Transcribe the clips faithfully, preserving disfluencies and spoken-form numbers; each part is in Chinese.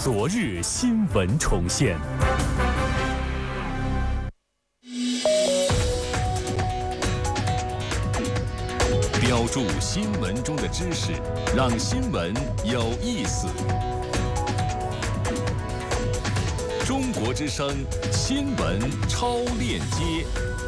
昨日新闻重现。标注新闻中的知识，让新闻有意思。中国之声新闻超链接。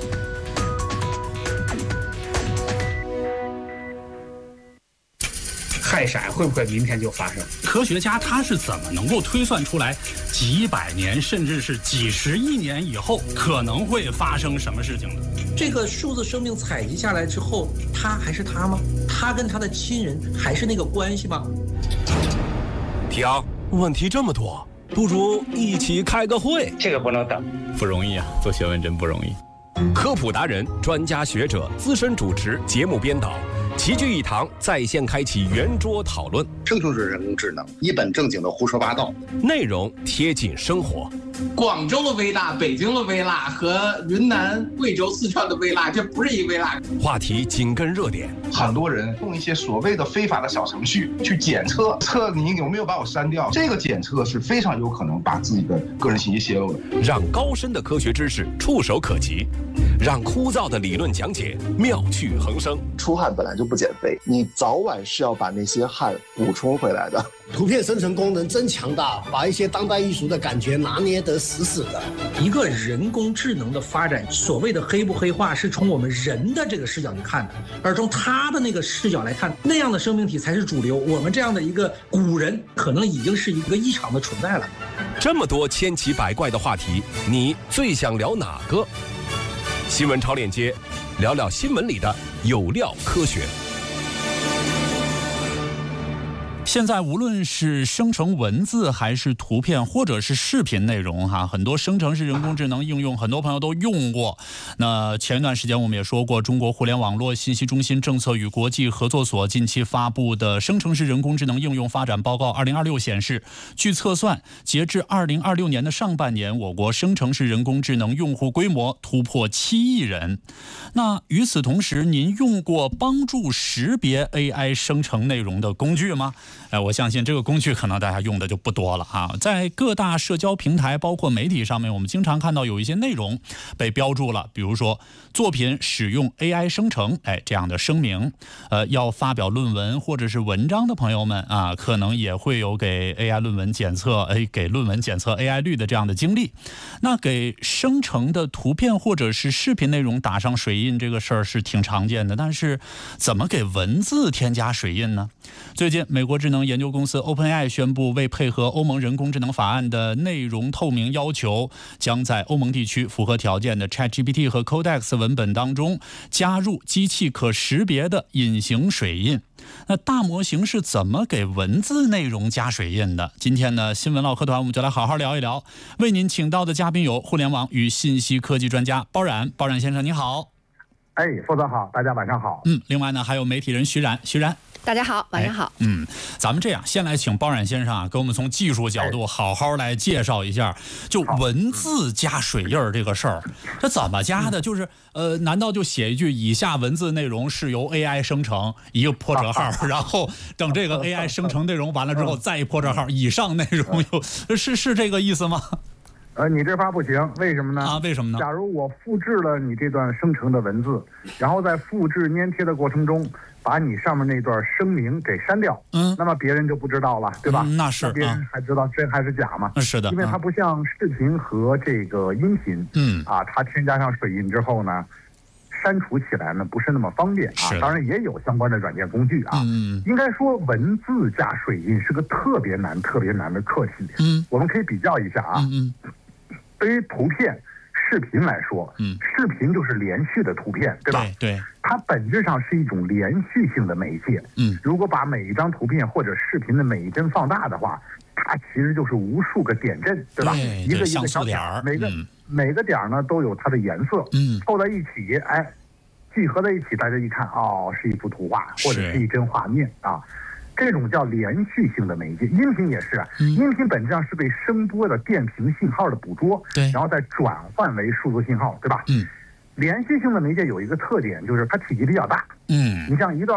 氦闪会不会明天就发生？ 科学家他是怎么能够推算出来几百年甚至是几十亿年以后可能会发生什么事情的？ 这个数字生命采集下来之后，他还是他吗？他跟他的亲人还是那个关系吗？ 停，问题这么多，不如一起开个会。 这个不能等， 不容易啊，做学问真不容易。 科普达人、专家学者、资深主持、节目编导齐聚一堂，在线开启圆桌讨论。 生成式人工智能一本正经的胡说八道， 内容贴近生活。 广州的微辣、北京的微辣和云南、贵州、四川的微辣，这不是一微辣。 话题紧跟热点。 很多人用一些所谓的非法的小程序去检测，测你有没有把我删掉。这个检测是非常有可能把自己的个人信息泄露的。 让高深的科学知识触手可及，让枯燥的理论讲解妙趣横生。 出汗本来就不减肥，你早晚是要把那些汗补充回来的。 图片生成功能真强大，把一些当代艺术的感觉拿捏得死死的。 一个人工智能的发展，所谓的黑不黑化，是从我们人的这个视角去看的，而从他的那个视角来看，那样的生命体才是主流。我们这样的一个古人，可能已经是一个异常的存在了。 这么多千奇百怪的话题，你最想聊哪个？新闻超链接，聊聊新闻里的有料科学。 现在无论是生成文字还是图片或者是视频内容哈，很多生成式人工智能应用很多朋友都用过。那前一段时间我们也说过，中国互联网络信息中心政策与国际合作所近期发布的生成式人工智能应用发展报告二零二六显示，据测算，截至二零二六年的上半年，我国生成式人工智能用户规模突破七亿人。那与此同时，您用过帮助识别 A I 生成内容的工具吗？哎，我相信这个工具可能大家用的就不多了啊。在各大社交平台，包括媒体上面，我们经常看到有一些内容被标注了，比如说作品使用 A I 生成，哎，这样的声明。呃，要发表论文或者是文章的朋友们啊，可能也会有给 A I 论文检测，哎，给论文检测 A I 率的这样的经历。那给生成的图片或者是视频内容打上水印，这个事儿是挺常见的，但是怎么给文字添加水印呢？最近，美国智能研究公司 OpenAI 宣布，为配合欧盟人工智能法案的内容透明要求，将在欧盟地区符合条件的 ChatGPT 和 Codex 文本当中加入机器可识别的隐形水印。那大模型是怎么给文字内容加水印的？今天呢，新闻唠嗑团我们就来好好聊一聊。为您请到的嘉宾有互联网与信息科技专家包冉，包冉先生您好。 哎，副总好，大家晚上好。 嗯，另外呢还有媒体人徐冉，徐冉。 大家好，晚上好。 嗯，咱们这样，先来请包冉先生啊，给我们从技术角度好好来介绍一下，就文字加水印这个事儿，这怎么加的？就是呃，难道就写一句以下文字内容是由 A I 生成，一个破折号，然后等这个 A I 生成内容完了之后再一破折号，以上内容有是是这个意思吗？ 呃，你这法不行，为什么呢？ 啊，为什么呢？ 假如我复制了你这段生成的文字，然后在复制粘贴的过程中，把你上面那段声明给删掉，嗯，那么别人就不知道了，对吧？ 嗯、那是， 那别人还知道真还是假吗？ 嗯、是的， 因为它不像视频和这个音频， 嗯， 啊，它添加上水印之后呢，删除起来呢不是那么方便啊。当然也有相关的软件工具啊。 嗯， 应该说文字加水印是个特别难、特别难的课题。 嗯， 我们可以比较一下啊。 嗯。嗯对于图片、视频来说， 嗯， 视频就是连续的图片，对吧？ 对，对它本质上是一种连续性的媒介。 嗯， 如果把每一张图片或者视频的每一帧放大的话，它其实就是无数个点阵，对吧？ 对一个一个小点，每个、 嗯、 每个点呢都有它的颜色， 嗯， 凑在一起，哎，聚合在一起，大家一看，哦，是一幅图画或者是一帧画面啊。这种叫连续性的媒介，音频也是啊， 嗯、 音频本质上是被声波的电平信号的捕捉， 对， 然后再转换为数字信号，对吧？ 嗯， 连续性的媒介有一个特点，就是它体积比较大， 嗯， 你像一段